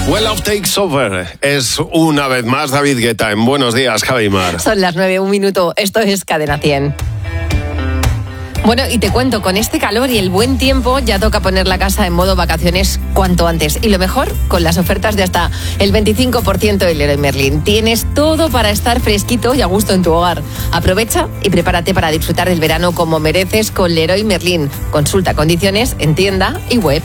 Well Love Takes Over es una vez más David Guetta en Buenos Días, Javi Mar. Son las 9, 1 minuto. Esto es Cadena 100. Bueno, y te cuento, con este calor y el buen tiempo ya toca poner la casa en modo vacaciones cuanto antes. Y lo mejor, con las ofertas de hasta el 25% del Leroy Merlin. Tienes todo para estar fresquito y a gusto en tu hogar. Aprovecha y prepárate para disfrutar del verano como mereces con Leroy Merlin. Consulta condiciones en tienda y web.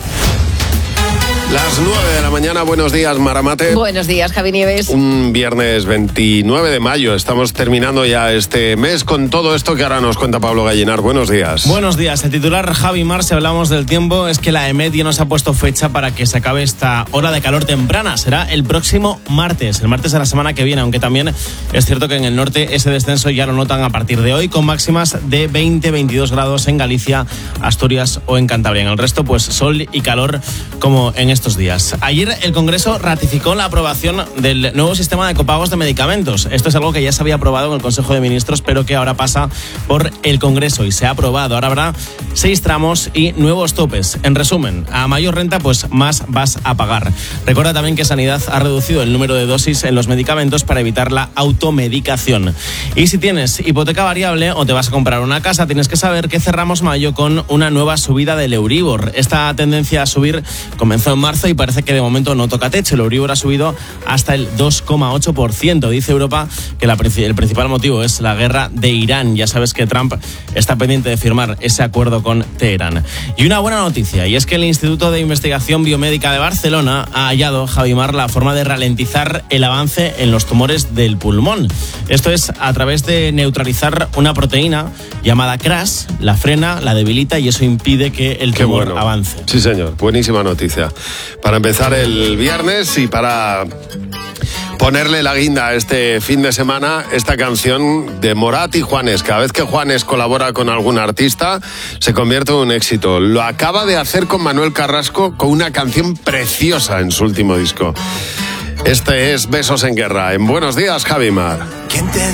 Las 9 de la mañana, buenos días, Maramate. Buenos días, Javi Nieves. Un viernes 29 de mayo, estamos terminando ya este mes con todo esto que ahora nos cuenta Pablo Gallinar. Buenos días. Buenos días. El titular, Javi Mar, si hablamos del tiempo, es que la EMET ya nos ha puesto fecha para que se acabe esta ola de calor temprana. Será el próximo martes, el martes de la semana que viene, aunque también es cierto que en el norte ese descenso ya lo notan a partir de hoy, con máximas de 20-22 grados en Galicia, Asturias o en Cantabria. En el resto, pues sol y calor como en estos días. Ayer el Congreso ratificó la aprobación del nuevo sistema de copagos de medicamentos. Esto es algo que ya se había aprobado en el Consejo de Ministros, pero que ahora pasa por el Congreso y se ha aprobado. Ahora habrá 6 tramos y nuevos topes. En resumen, a mayor renta, pues más vas a pagar. Recuerda también que Sanidad ha reducido el número de dosis en los medicamentos para evitar la automedicación. Y si tienes hipoteca variable o te vas a comprar una casa, tienes que saber que cerramos mayo con una nueva subida del Euribor. Esta tendencia a subir comenzó en marzo y parece que de momento no toca techo. El Euribor ha subido hasta el 2,8%. Dice Europa que el principal motivo es la guerra de Irán. Ya sabes que Trump está pendiente de firmar ese acuerdo con Teherán. Y una buena noticia, y es que el Instituto de Investigación Biomédica de Barcelona ha hallado, Javi Mar, la forma de ralentizar el avance en los tumores del pulmón. Esto es a través de neutralizar una proteína llamada CRAS, la frena, la debilita y eso impide que el tumor avance. Sí, señor. Buenísima noticia. Para empezar el viernes y para ponerle la guinda a este fin de semana, esta canción de Morat y Juanes. Cada vez que Juanes colabora con algún artista, se convierte en un éxito. Lo acaba de hacer con Manuel Carrasco con una canción preciosa en su último disco. Este es Besos en Guerra. En Buenos Días, Javi Mar. ¿Quién te